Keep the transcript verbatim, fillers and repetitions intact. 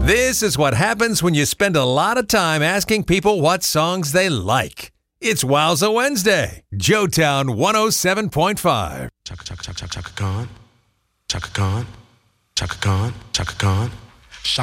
This is what happens when you spend a lot of time asking people what songs they like. It's Wowza Wednesday. Joetown one oh seven point five. Chaka Chaka Chaka Chaka Khan. Chaka Khan. Chaka Khan. Chaka Khan.